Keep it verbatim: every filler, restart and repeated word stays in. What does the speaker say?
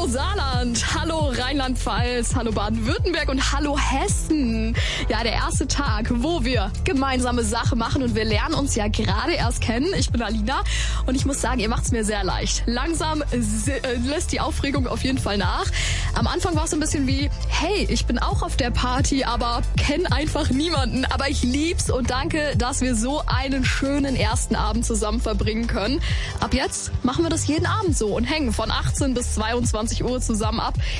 Saarland, hallo Rheinland-Pfalz, hallo Baden-Württemberg und hallo Hessen. Ja, der erste Tag, wo wir gemeinsame Sache machen und wir lernen uns ja gerade erst kennen. Ich bin Alina und ich muss sagen, ihr macht's mir sehr leicht. Langsam lässt die Aufregung auf jeden Fall nach. Am Anfang war es so ein bisschen wie, hey, ich bin auch auf der Party, aber kenne einfach niemanden. Aber ich lieb's und danke, dass wir so einen schönen ersten Abend zusammen verbringen können. Ab jetzt machen wir das jeden Abend so und hängen von achtzehn bis zweiundzwanzig Uhr zusammen ab.